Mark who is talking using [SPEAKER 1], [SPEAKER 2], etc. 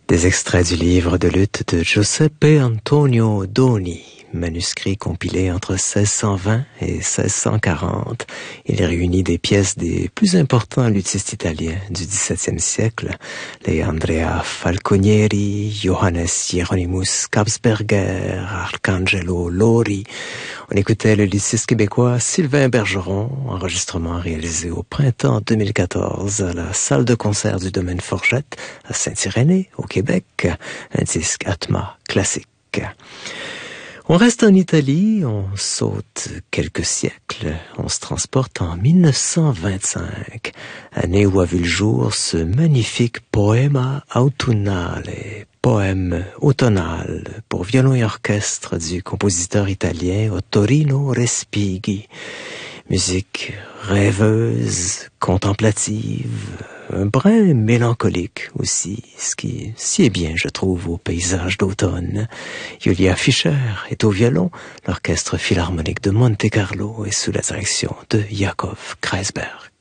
[SPEAKER 1] Des extraits du livre de luth de Giuseppe Antonio Doni, manuscrit compilé entre 1620 et 1640. Il réunit des pièces des plus importants luthistes italiens du XVIIe siècle, les Andrea Falconieri, Johannes Hieronymus Kabsberger, Arcangelo Lori. On écoutait le luthiste québécois Sylvain Bergeron, enregistrement réalisé au printemps 2014 à la salle de concert du Domaine Forgette à Saint-Irénée, au Québec, un disque Atma classique. On reste en Italie, on saute quelques siècles, on se transporte en 1925, année où a vu le jour ce magnifique Poema Autunnale, poème automnal pour violon et orchestre du compositeur italien Ottorino Respighi. Musique rêveuse, contemplative, un brin mélancolique aussi, ce qui sied bien, je trouve, au paysage d'automne. Julia Fischer est au violon, l'orchestre philharmonique de Monte-Carlo est sous la direction de Yakov Kreisberg.